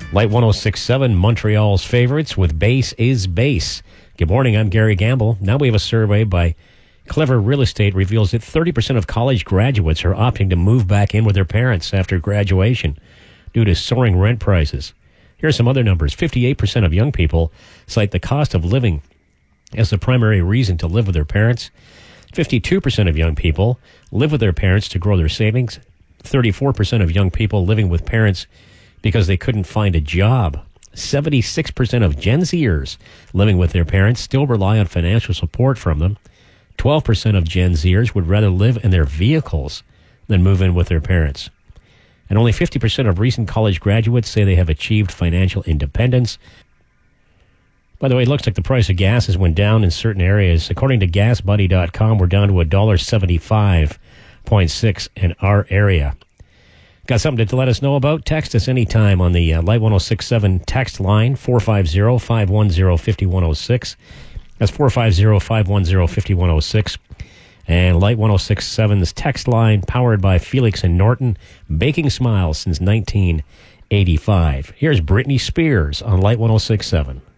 Light 106.7, Montreal's favorites with Base is Base. Good morning, I'm Gary Gamble. Now we have a survey by Clever Real Estate reveals that 30% of college graduates are opting to move back in with their parents after graduation due to soaring rent prices. Here are some other numbers. 58% of young people cite the cost of living as the primary reason to live with their parents. 52% of young people live with their parents to grow their savings. 34% of young people living with parents because they couldn't find a job. 76% of Gen Zers living with their parents still rely on financial support from them. 12% of Gen Zers would rather live in their vehicles than move in with their parents. And only 50% of recent college graduates say they have achieved financial independence. By the way, it looks like the price of gas has went down in certain areas. According to GasBuddy.com, we're down to $1.75.6 in our area. Got something to let us know about? Text us anytime on the Light 106.7 text line, 450-510-5106. That's 450-510-5106. And Light 106.7's text line, powered by Felix and Norton, baking smiles since 1985. Here's Britney Spears on Light 106.7.